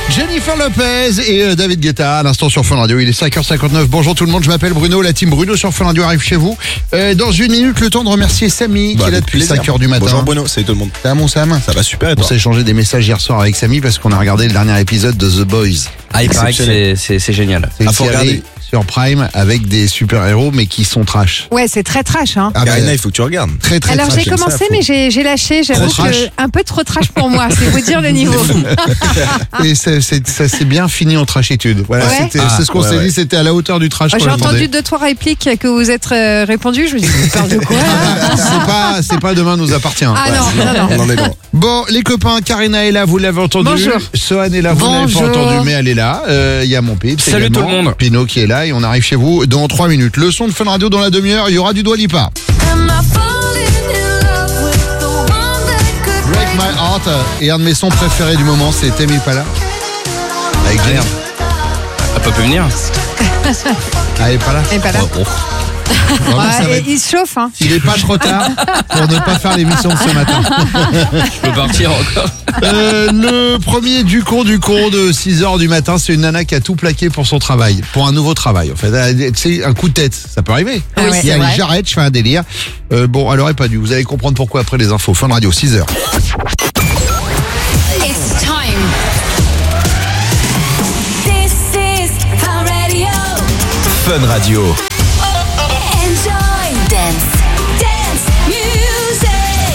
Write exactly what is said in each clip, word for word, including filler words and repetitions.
Jennifer Lopez et euh, David Guetta à l'instant sur Fun Radio. Il est cinq heures cinquante-neuf. Bonjour tout le monde, je m'appelle Bruno. La team Bruno sur Fun Radio arrive chez vous. Euh, dans une minute, le temps de remercier Samy bah, qui est là depuis cinq heures du matin. Bonjour Bruno, salut tout le monde. Ça va mon Sam? Ça va super et On toi? s'est échangé des messages hier soir avec Samy parce qu'on a regardé le dernier épisode de The Boys. Ah, il paraît que c'est, c'est, c'est génial. C'est une Ah, faut série regarder. sur Prime avec des super-héros mais qui sont trash. Ouais, c'est très trash. Hein. Ah, Karina, bah, il faut que tu regardes. très très Alors trash. j'ai j'aime commencé, ça, faut- mais j'ai, j'ai lâché. J'avoue Trop trash. que un peu trop trash pour moi. C'est vous dire le niveau. Et c'est- c'est- ça s'est bien fini en trashitude. Voilà, Ouais. c'était- Ah, c'est ce qu'on ouais, s'est ouais. dit, c'était à la hauteur du trash. Ah, qu'on j'ai attendait. entendu deux trois répliques que vous êtes euh, répondu. Je me dis, vous parlez de quoi là c'est pas, c'est pas demain nous appartient. Ah non, non, non. On en est bon. Bon, les copains, Karina est là, vous l'avez entendu. Bonjour. Sohan est là, vous l'avez pas Bonjour. entendu, mais elle est là. Euh, Il y a mon Pips. Salut également. tout le monde. Pino qui est là et on arrive chez vous dans trois minutes. Le son de Fun Radio dans la demi-heure, il y aura du Dua Lipa. Break My Heart et un de mes sons préférés du moment, c'est Tame Impala. Avec Jennifer. Elle peut plus venir. Ah, elle est pas là. Elle est pas là. Oh, oh. Vraiment, Ouais, ça va et être- il se chauffe. Hein. Il est pas trop tard pour ne pas faire l'émission de ce matin. Je peux partir encore. Euh, le premier du con du con de six heures du matin, c'est une nana qui a tout plaqué pour son travail, pour un nouveau travail. En fait, Elle- c'est un coup de tête, ça peut arriver. Ah oui, Il y c'est a vrai. j'arrête, je fais un délire. Euh, bon, elle aurait pas dû. Vous allez comprendre pourquoi après les infos. Fun Radio, six heures. It's time. This is Fun Radio. Fun Radio. Enjoy. Dance. Dance. Music.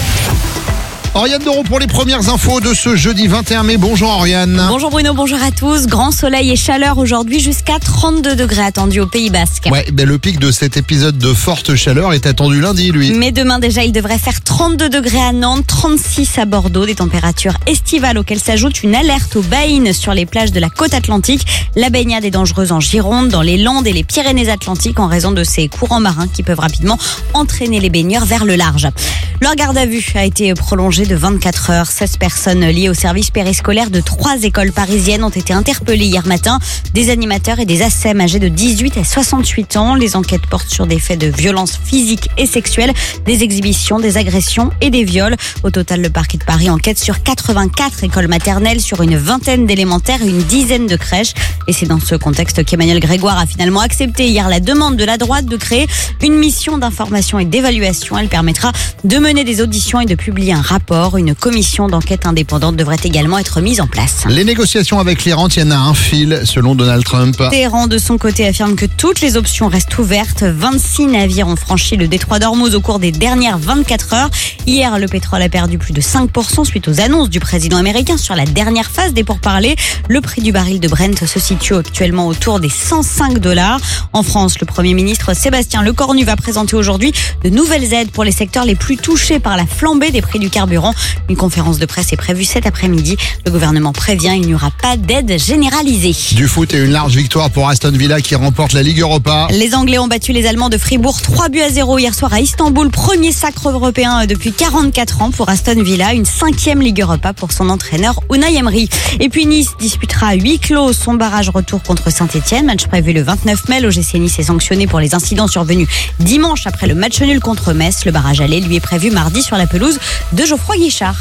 Oriane Doro pour les premières infos de ce jeudi vingt et un mai. Bonjour Oriane. Bonjour Bruno, bonjour à tous. Grand soleil et chaleur aujourd'hui jusqu'à trente-deux degrés attendus au Pays Basque. Ouais, ben le pic de cet épisode de forte chaleur est attendu lundi, lui. Mais demain déjà, il devrait faire trente-deux degrés à Nantes, trente-six à Bordeaux, des températures estivales auxquelles s'ajoute une alerte aux baïnes sur les plages de la côte atlantique. La baignade est dangereuse en Gironde, dans les Landes et les Pyrénées-Atlantiques en raison de ces courants marins qui peuvent rapidement entraîner les baigneurs vers le large. Leur garde à vue a été prolongée de vingt-quatre heures. seize personnes liées au service périscolaire de trois écoles parisiennes ont été interpellées hier matin. Des animateurs et des A S E M âgés de dix-huit à soixante-huit ans. Les enquêtes portent sur des faits de violence physique et sexuelle, des exhibitions, des agressions et des viols. Au total, le parquet de Paris enquête sur quatre-vingt-quatre écoles maternelles, sur une vingtaine d'élémentaires et une dizaine de crèches. Et c'est dans ce contexte qu'Emmanuel Grégoire a finalement accepté hier la demande de la droite de créer une mission d'information et d'évaluation. Elle permettra de mener des auditions et de publier un rapport. Une commission d'enquête indépendante devrait également être mise en place. Les négociations avec l'Iran tiennent à un fil, selon Donald Trump. Téhéran, de son côté, affirme que toutes les options restent ouvertes. vingt-six navires ont franchi le détroit d'Ormuz au cours des dernières vingt-quatre heures. Hier, le pétrole a perdu plus de cinq pour cent suite aux annonces du président américain sur la dernière phase des pourparlers. Le prix du baril de Brent se situe actuellement autour des cent cinq dollars. En France, le Premier ministre Sébastien Lecornu va présenter aujourd'hui de nouvelles aides pour les secteurs les plus touchés par la flambée des prix du carburant. Une conférence de presse est prévue cet après-midi. Le gouvernement prévient, il n'y aura pas d'aide généralisée. Du foot et une large victoire pour Aston Villa qui remporte la Ligue Europa. Les Anglais ont battu les Allemands de Fribourg trois buts à zéro hier soir à Istanbul. Premier sacre européen depuis quarante-quatre ans pour Aston Villa. Une cinquième Ligue Europa pour son entraîneur Unai Emery. Et puis Nice disputera à huis clos son barrage retour contre Saint-Etienne. Match prévu le vingt-neuf mai. L'O G C Nice est sanctionné pour les incidents survenus dimanche après le match nul contre Metz. Le barrage aller lui est prévu mardi sur la pelouse de Geoffroy Guichard.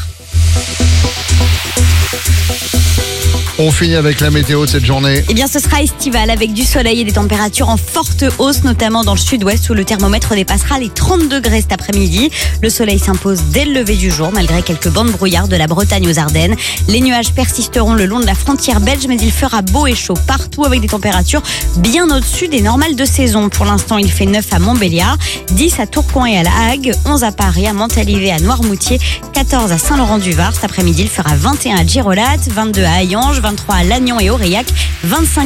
On finit avec la météo de cette journée. Eh bien, ce sera estival avec du soleil et des températures en forte hausse, notamment dans le sud-ouest où le thermomètre dépassera les trente degrés cet après-midi. Le soleil s'impose dès le lever du jour, malgré quelques bandes brouillard de la Bretagne aux Ardennes. Les nuages persisteront le long de la frontière belge, mais il fera beau et chaud partout avec des températures bien au-dessus des normales de saison. Pour l'instant, il fait neuf à Montbéliard, dix à Tourcoing et à La Hague, onze à Paris, à Montalivet, à Noirmoutier, quatorze à Saint-Laurent-du-Var. Cet après-midi, il fera vingt et un à Girolat, vingt-deux à Hayange, vingt-trois à Lannion et Aurillac, vingt-cinq